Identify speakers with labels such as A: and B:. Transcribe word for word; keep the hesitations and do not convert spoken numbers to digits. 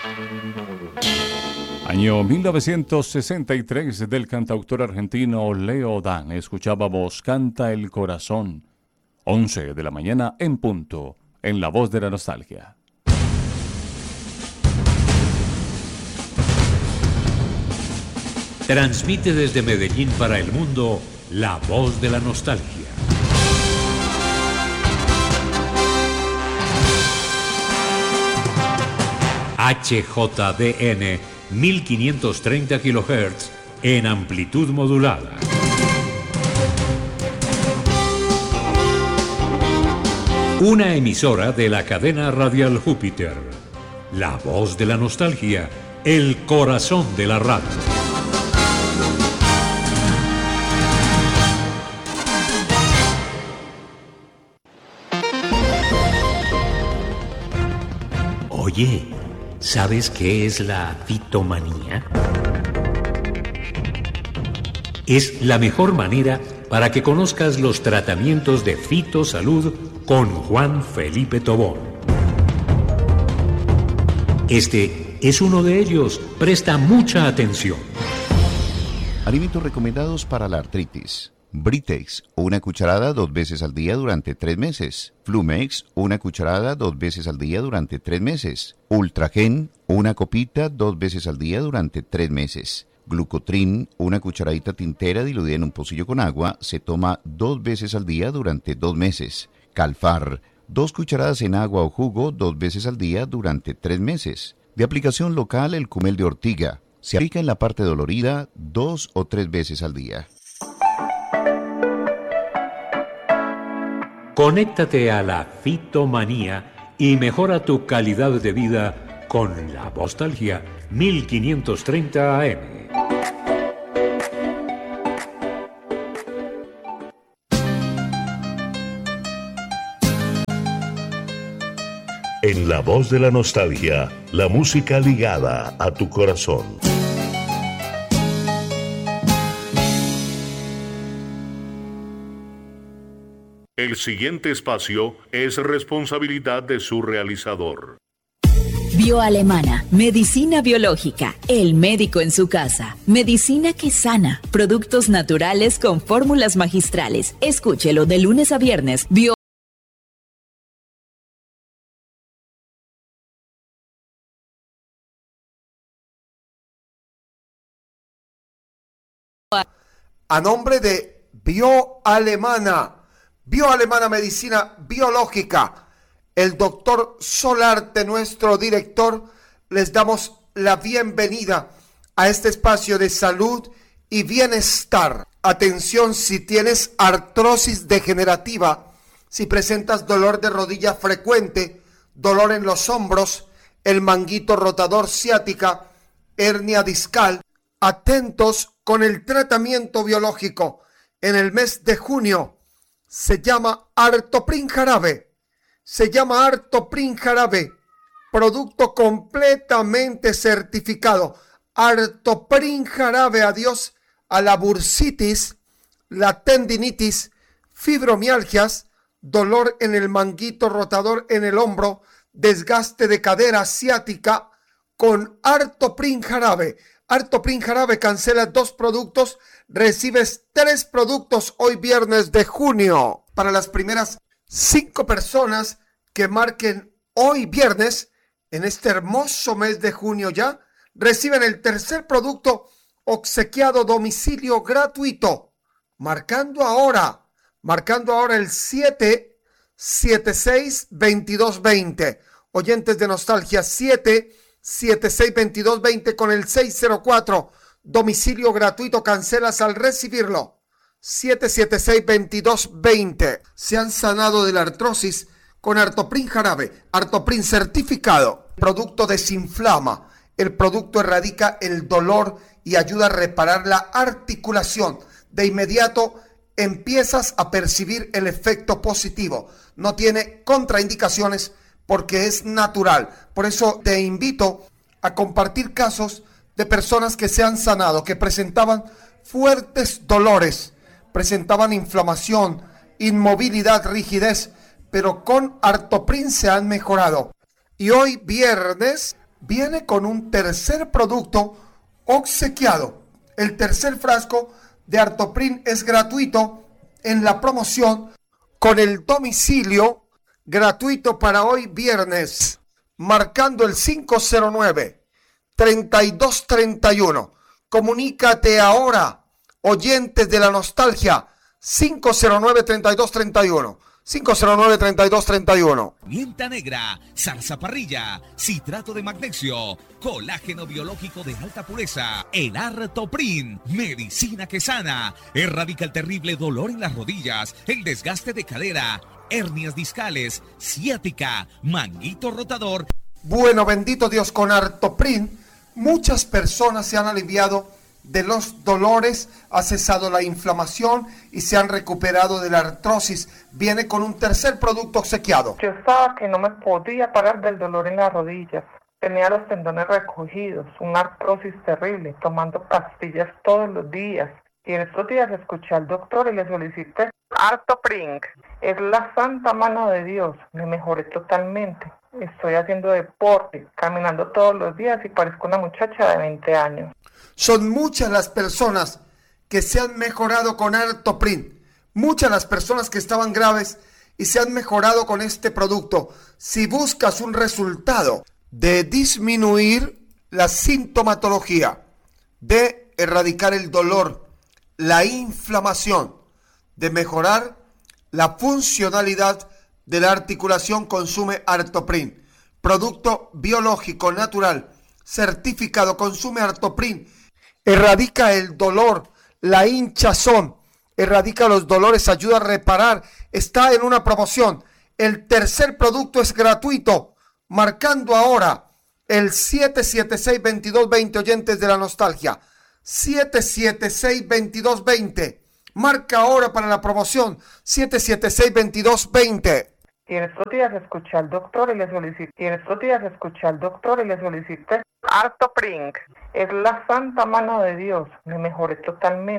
A: Año mil novecientos sesenta y tres del cantautor argentino Leo Dan. Escuchábamos Canta el Corazón. once de la mañana en punto, en La Voz de la Nostalgia.
B: Transmite desde Medellín para el mundo La Voz de la Nostalgia. H J D N mil quinientos treinta kilohertz en amplitud modulada. Una emisora de la cadena radial Júpiter. La Voz de la Nostalgia, el corazón de la radio. Oye, ¿sabes qué es la fitomanía? Es la mejor manera para que conozcas los tratamientos de fitosalud con Juan Felipe Tobón. Este es uno de ellos. Presta mucha atención.
C: Alimentos recomendados para la artritis. Britex, una cucharada dos veces al día durante tres meses. Flumex, una cucharada dos veces al día durante tres meses. Ultragen, una copita dos veces al día durante tres meses. Glucotrin, una cucharadita tintera diluida en un pocillo con agua, se toma dos veces al día durante dos meses. Calfar, dos cucharadas en agua o jugo dos veces al día durante tres meses. De aplicación local, el Cumel de ortiga. Se aplica en la parte dolorida dos o tres veces al día.
B: Conéctate a la fitomanía y mejora tu calidad de vida con la Vostalgia mil quinientos treinta A M.
D: En La Voz de la Nostalgia, la música ligada a tu corazón. El siguiente espacio es responsabilidad de su realizador.
E: Bioalemana, medicina biológica, el médico en su casa, medicina que sana, productos naturales con fórmulas magistrales. Escúchelo de lunes a viernes. Bio
F: A nombre de Bioalemana, Bioalemana Medicina Biológica, el doctor Solarte, nuestro director, les damos la bienvenida a este espacio de salud y bienestar. Atención, si tienes artrosis degenerativa, si presentas dolor de rodilla frecuente, dolor en los hombros, el manguito rotador ciática, hernia discal, atentos con el tratamiento biológico. En el mes de junio se llama Artoprin Jarabe. Se llama Artoprin Jarabe, producto completamente certificado. Artoprin Jarabe, adiós a la bursitis, la tendinitis, fibromialgias, dolor en el manguito rotador en el hombro, desgaste de cadera ciática, con Artoprin Jarabe. Artoprin Jarabe, cancela dos productos, recibes tres productos hoy viernes de junio. Para las primeras cinco personas que marquen hoy viernes, en este hermoso mes de junio ya, reciben el tercer producto obsequiado, domicilio gratuito. Marcando ahora, marcando ahora el siete siete seis, veintidós veinte. Oyentes de Nostalgia, siete siete seis, veintidós veinte con el seis cero cuatro. Domicilio gratuito, cancelas al recibirlo. siete siete seis, veintidós veinte. Se han sanado de la artrosis con Artoprin Jarabe. Artoprin certificado. El producto desinflama. El producto erradica el dolor y ayuda a reparar la articulación. De inmediato empiezas a percibir el efecto positivo. No tiene contraindicaciones porque es natural. Por eso te invito a compartir casos de personas que se han sanado, que presentaban fuertes dolores, presentaban inflamación, inmovilidad, rigidez, pero con Artoprin se han mejorado. Y hoy viernes, viene con un tercer producto obsequiado. El tercer frasco de Artoprin es gratuito en la promoción con el domicilio gratuito para hoy viernes, marcando el cinco cero nueve, treinta y dos treinta y uno. Comunícate ahora, oyentes de la nostalgia, cinco cero nueve, treinta y dos treinta y uno. cinco cero nueve, treinta y dos treinta y uno.
G: Pimienta negra, salsa parrilla, citrato de magnesio, colágeno biológico de alta pureza, el Artoprin, medicina que sana, erradica el terrible dolor en las rodillas, el desgaste de cadera, hernias discales, ciática, manguito rotador.
F: Bueno, bendito Dios, con Artoprin muchas personas se han aliviado de los dolores, ha cesado la inflamación y se han recuperado de la artrosis. Viene con un tercer producto obsequiado.
H: Yo estaba que no me podía parar del dolor en las rodillas. Tenía los tendones recogidos, una artrosis terrible, tomando pastillas todos los días. Y en estos días escuché al doctor y le solicité Artoprin. Es la santa mano de Dios. Me mejoré totalmente. Estoy haciendo deporte, caminando todos los días y parezco una muchacha de veinte años.
F: Son muchas las personas que se han mejorado con Artoprin. Muchas las personas que estaban graves y se han mejorado con este producto. Si buscas un resultado de disminuir la sintomatología, de erradicar el dolor, la inflamación, de mejorar la funcionalidad de la articulación, consume Artoprin. Producto biológico natural, certificado, consume Artoprin. Erradica el dolor, la hinchazón, erradica los dolores, ayuda a reparar. Está en una promoción. El tercer producto es gratuito, marcando ahora el siete siete seis, veintidós veinte, oyentes de la nostalgia. siete siete seis, veintidós veinte. Marca ahora para la promoción siete siete seis, veintidós veinte.
H: Y en estos días escuché al doctor y le solicité, y en estos días escuché al doctor y le solicité Artoprin. Es la santa mano de Dios. Me mejoré totalmente.